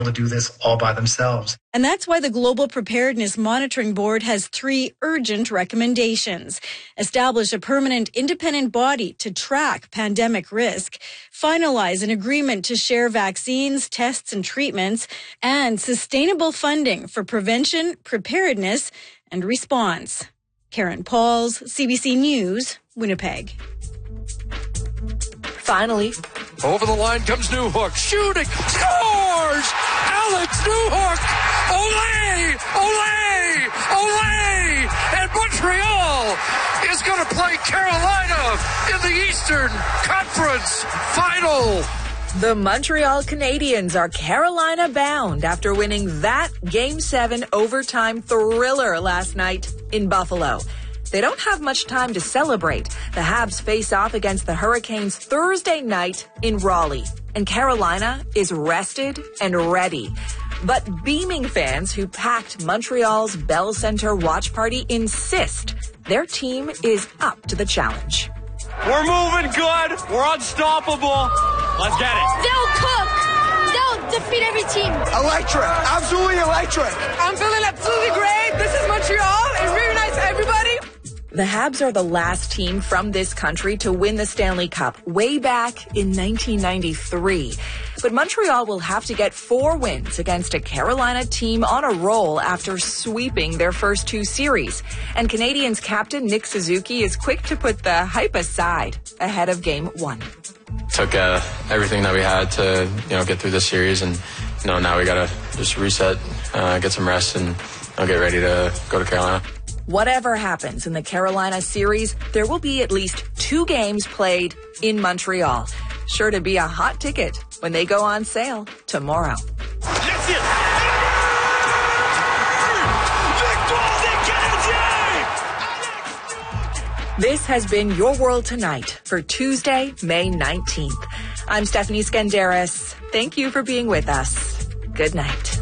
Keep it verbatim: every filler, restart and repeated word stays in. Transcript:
to do this all by themselves. And that's why the Global Preparedness Monitoring Board has three urgent recommendations. Establish a permanent independent body to track pandemic risk, finalize an agreement to share vaccines, tests, and treatments, and sustainable funding for prevention, preparedness, and response. Karen Pauls, C B C News, Winnipeg. Finally, over the line comes Newhook, shooting, scores! Alex Newhook! Olé! Olé! Olé! And Montreal is going to play Carolina in the Eastern Conference Final. The Montreal Canadiens are Carolina bound after winning that Game seven overtime thriller last night in Buffalo. They don't have much time to celebrate. The Habs face off against the Hurricanes Thursday night in Raleigh, and Carolina is rested and ready. But beaming fans who packed Montreal's Bell Centre watch party insist their team is up to the challenge. We're moving good. We're unstoppable. Let's get it. They'll cook. They'll defeat every team. Electric. Absolutely electric. I'm feeling absolutely great. This is Montreal. It's really nice, everybody. The Habs are the last team from this country to win the Stanley Cup way back in nineteen ninety-three. But Montreal will have to get four wins against a Carolina team on a roll after sweeping their first two series. And Canadiens captain Nick Suzuki is quick to put the hype aside ahead of game one. Took uh, everything that we had to, you know, get through this series, and you know now we got to just reset, uh, get some rest, and I'll get ready to go to Carolina. Whatever happens in the Carolina series, there will be at least two games played in Montreal. Sure to be a hot ticket when they go on sale tomorrow. This has been Your World Tonight for Tuesday, May nineteenth. I'm Stephanie Skandaris. Thank you for being with us. Good night.